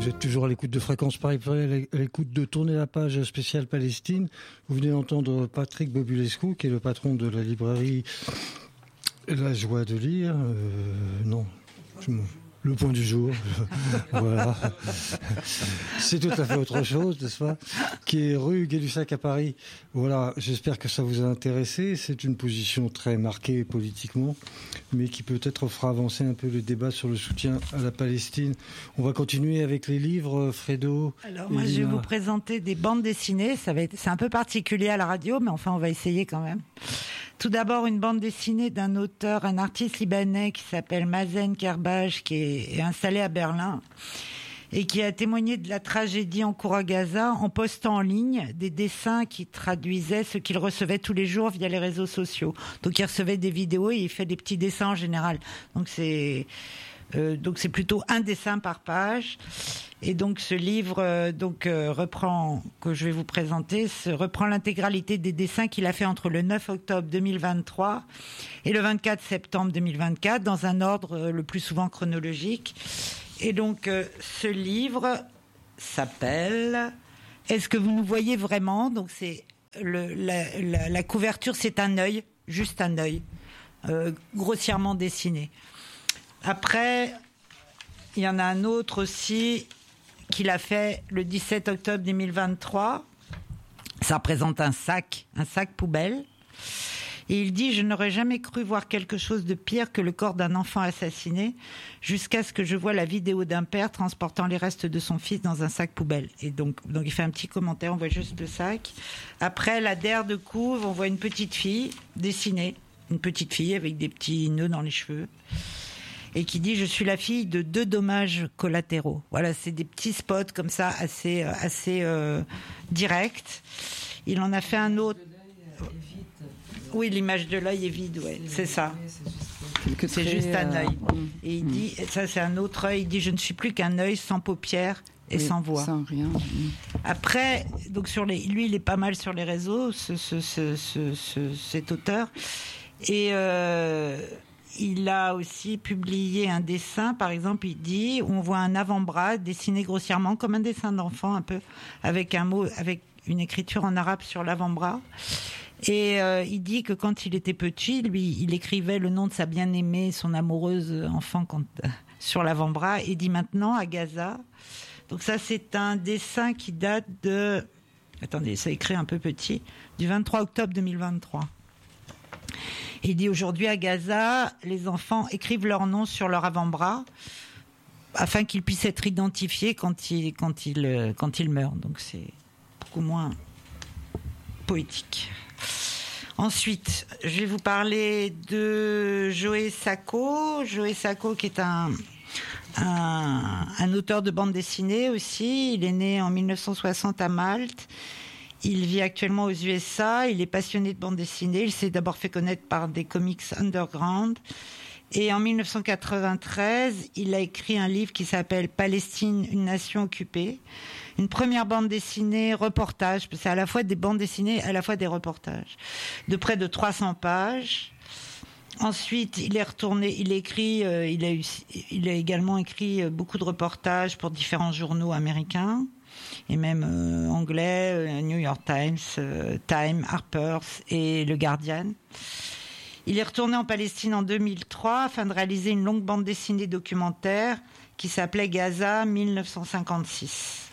Vous êtes toujours à l'écoute de Fréquence Paris, à l'écoute de Tourner la page spéciale Palestine. Vous venez d'entendre Patrick Bobulescu, qui est le patron de la librairie La Joie de lire. Le point du jour, voilà. C'est tout à fait autre chose, n'est-ce pas ? Qui est rue Gay-Lussac à Paris. Voilà, j'espère que ça vous a intéressé. C'est une position très marquée politiquement, mais qui peut-être fera avancer un peu le débat sur le soutien à la Palestine. On va continuer avec les livres, Fredo. Alors moi, je vais vous présenter des bandes dessinées. C'est un peu particulier à la radio, mais enfin, on va essayer quand même. Tout d'abord, une bande dessinée d'un auteur, un artiste libanais qui s'appelle Mazen Kerbaj, qui est installé à Berlin et qui a témoigné de la tragédie en cours à Gaza en postant en ligne des dessins qui traduisaient ce qu'il recevait tous les jours via les réseaux sociaux. Donc, il recevait des vidéos et il fait des petits dessins en général. Donc, c'est plutôt un dessin par page. Et donc ce livre que je vais vous présenter reprend l'intégralité des dessins qu'il a fait entre le 9 octobre 2023 et le 24 septembre 2024 dans un ordre le plus souvent chronologique. Et donc ce livre s'appelle « Est-ce que vous nous voyez vraiment ?» Donc c'est la couverture, c'est un œil, juste un œil, grossièrement dessiné. Après, il y en a un autre aussi qu'il a fait le 17 octobre 2023. Ça représente un sac poubelle. Et il dit « Je n'aurais jamais cru voir quelque chose de pire que le corps d'un enfant assassiné jusqu'à ce que je voie la vidéo d'un père transportant les restes de son fils dans un sac poubelle. » Et donc il fait un petit commentaire, on voit juste le sac. Après, la derrière de couve, on voit une petite fille dessinée. Une petite fille avec des petits nœuds dans les cheveux. Et qui dit « Je suis la fille de 2 dommages collatéraux ». Voilà, c'est des petits spots comme ça, assez directs. Il en a fait un autre. Oui, l'image de l'œil est vide, ouais, c'est ça. C'est juste un œil. Et il dit, ça c'est un autre œil, il dit « Je ne suis plus qu'un œil sans paupières et sans voix ». Sans rien. Après, donc lui, il est pas mal sur les réseaux, cet auteur. Et... il a aussi publié un dessin, par exemple, il dit, où on voit un avant-bras dessiné grossièrement comme un dessin d'enfant, un peu, avec une écriture en arabe sur l'avant-bras. Et il dit que quand il était petit, lui, il écrivait le nom de sa bien-aimée, son amoureuse enfant sur l'avant-bras. Et dit maintenant, à Gaza. Donc ça, c'est un dessin qui date de... Attendez, ça écrit un peu petit. Du 23 octobre 2023. Il dit aujourd'hui à Gaza, les enfants écrivent leur nom sur leur avant-bras afin qu'ils puissent être identifiés quand ils meurent. Donc c'est beaucoup moins poétique. Ensuite, je vais vous parler de Joe Sacco. Joe Sacco qui est un auteur de bande dessinée aussi. Il est né en 1960 à Malte. Il vit actuellement aux USA, il est passionné de bande dessinée, il s'est d'abord fait connaître par des comics underground. Et en 1993, il a écrit un livre qui s'appelle « Palestine, une nation occupée ». Une première bande dessinée, reportage, c'est à la fois des bandes dessinées, à la fois des reportages, de près de 300 pages. Ensuite, il est retourné, il a également écrit beaucoup de reportages pour différents journaux américains. Et même anglais, New York Times, Time, Harper's et Le Guardian. Il est retourné en Palestine en 2003 afin de réaliser une longue bande dessinée documentaire qui s'appelait Gaza 1956.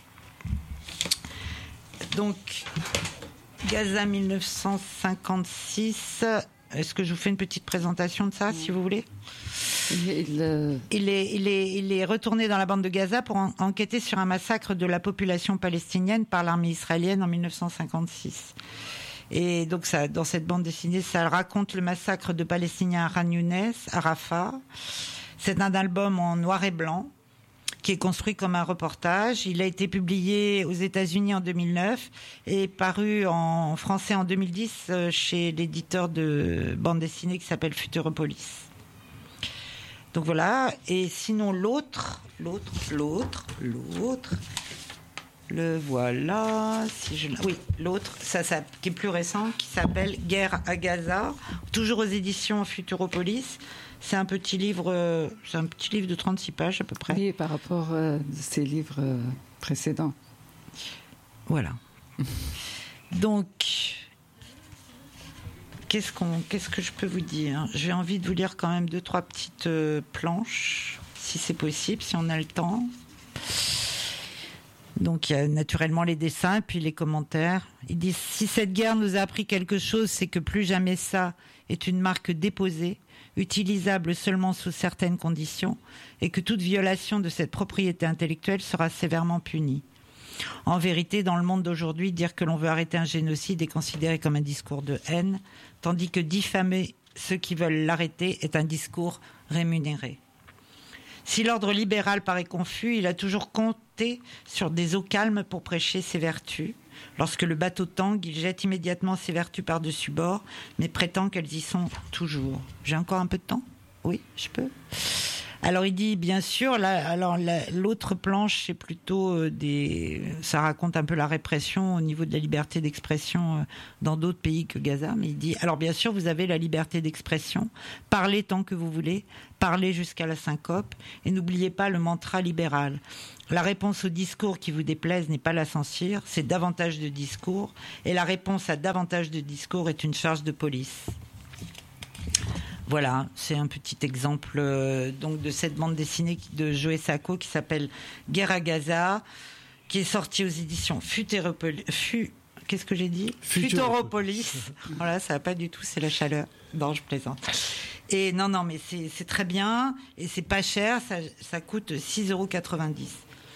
Donc, Gaza 1956, est-ce que je vous fais une petite présentation de ça, si vous voulez ? Il est retourné dans la bande de Gaza pour enquêter sur un massacre de la population palestinienne par l'armée israélienne en 1956. Et donc, dans cette bande dessinée, ça raconte le massacre de Palestiniens à Khan Younes, à Rafah. C'est un album en noir et blanc qui est construit comme un reportage. Il a été publié aux États-Unis en 2009 et paru en français en 2010 chez l'éditeur de bande dessinée qui s'appelle Futuropolis. Donc voilà, et sinon l'autre, Le voilà. Oui, l'autre, ça, qui est plus récent, qui s'appelle Guerre à Gaza, toujours aux éditions Futuropolis. C'est un petit livre de 36 pages à peu près. Oui, par rapport à ces livres précédents. Voilà. Donc, qu'est-ce que je peux vous dire ? J'ai envie de vous lire quand même 2-3 petites planches, si c'est possible, si on a le temps. Donc il y a naturellement les dessins, puis les commentaires. Ils disent « Si cette guerre nous a appris quelque chose, c'est que plus jamais ça est une marque déposée, utilisable seulement sous certaines conditions, et que toute violation de cette propriété intellectuelle sera sévèrement punie. En vérité, dans le monde d'aujourd'hui, dire que l'on veut arrêter un génocide est considéré comme un discours de haine, tandis que diffamer ceux qui veulent l'arrêter est un discours rémunéré. Si l'ordre libéral paraît confus, il a toujours compté sur des eaux calmes pour prêcher ses vertus. Lorsque le bateau tangue, il jette immédiatement ses vertus par-dessus bord, mais prétend qu'elles y sont toujours. J'ai encore un peu de temps ? Oui, je peux. Alors il dit bien sûr, l'autre planche c'est plutôt ça raconte un peu la répression au niveau de la liberté d'expression dans d'autres pays que Gaza, mais il dit alors bien sûr vous avez la liberté d'expression, parlez tant que vous voulez, parlez jusqu'à la syncope et n'oubliez pas le mantra libéral. La réponse au discours qui vous déplaise n'est pas la censure, c'est davantage de discours et la réponse à davantage de discours est une charge de police. Voilà, c'est un petit exemple donc de cette bande dessinée de Joe Sacco qui s'appelle Guerre à Gaza, qui est sortie aux éditions qu'est-ce que j'ai dit ? Futuropolis. Voilà, ça va pas du tout, c'est la chaleur. Non, je plaisante. Et non, mais c'est très bien et c'est pas cher, ça coûte 6,90 €.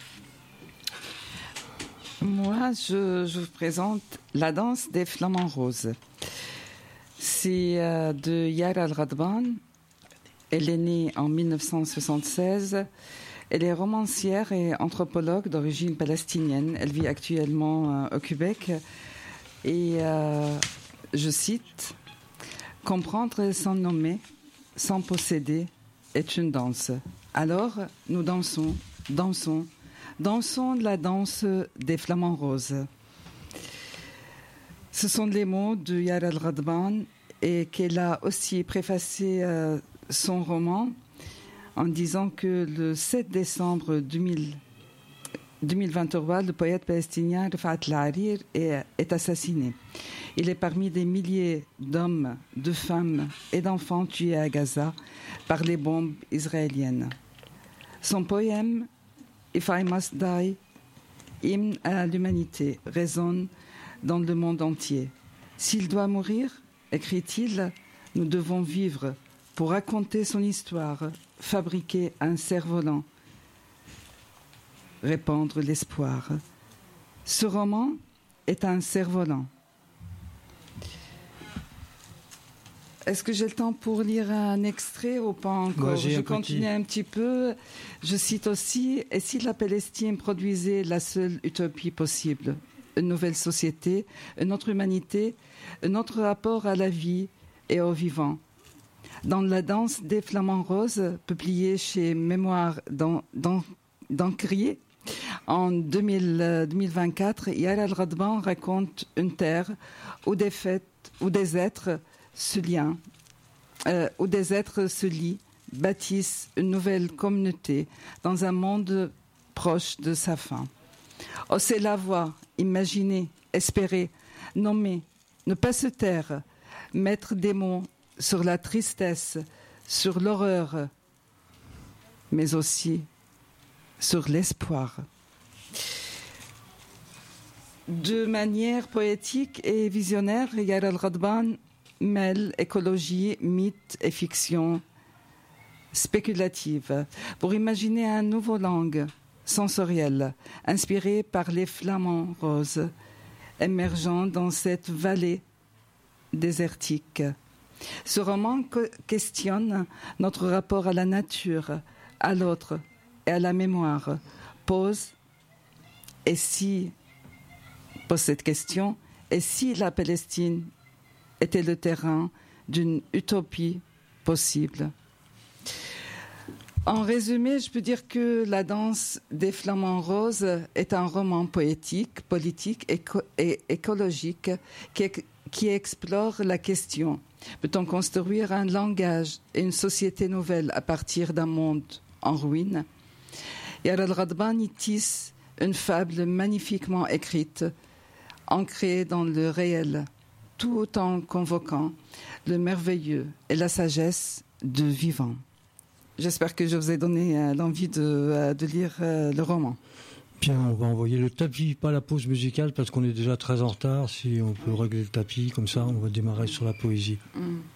Moi, je vous présente La danse des flamants roses. C'est de Yara Al-Radban. Elle est née en 1976. Elle est romancière et anthropologue d'origine palestinienne. Elle vit actuellement au Québec. Et je cite, « Comprendre sans nommer, sans posséder, est une danse. Alors, nous dansons, dansons, dansons la danse des flamants roses. » Ce sont les mots de Yara Al-Radban et qu'elle a aussi préfacé son roman en disant que le 7 décembre 2023, le poète palestinien Rafat El-Harir est assassiné. Il est parmi des milliers d'hommes, de femmes et d'enfants tués à Gaza par les bombes israéliennes. Son poème « If I Must Die », hymne à l'humanité, résonne dans le monde entier. S'il doit mourir, écrit-il, nous devons vivre pour raconter son histoire, fabriquer un cerf-volant, répandre l'espoir. Ce roman est un cerf-volant. Est-ce que j'ai le temps pour lire un extrait ou pas encore ? Je continue un petit peu. Je cite aussi « Et si la Palestine produisait la seule utopie possible ? Une nouvelle société, une autre humanité, un autre rapport à la vie et au vivant. » Dans La danse des flamants roses, publié chez Mémoire d'Encrier, en 2024, Yara Al-Radban raconte une terre où des êtres se lient, bâtissent une nouvelle communauté dans un monde proche de sa fin. Hausser la voix, imaginer, espérer, nommer, ne pas se taire, mettre des mots sur la tristesse, sur l'horreur, mais aussi sur l'espoir. De manière poétique et visionnaire, Yara Al-Radban mêle écologie, mythe et fiction spéculative pour imaginer un nouveau langue sensorielle, inspirée par les flamants roses, émergeant dans cette vallée désertique. Ce roman questionne notre rapport à la nature, à l'autre et à la mémoire. Pose cette question, et si la Palestine était le terrain d'une utopie possible ? En résumé, je peux dire que La danse des flamants roses est un roman poétique, politique et écologique qui explore la question: peut-on construire un langage et une société nouvelle à partir d'un monde en ruine? Yar el-Ghadban y tisse une fable magnifiquement écrite, ancrée dans le réel, tout en convoquant le merveilleux et la sagesse du vivant. J'espère que je vous ai donné l'envie de lire le roman. Bien, on va envoyer le tapis, pas la pause musicale, parce qu'on est déjà très en retard. Si on peut régler le tapis, comme ça, on va démarrer sur la poésie.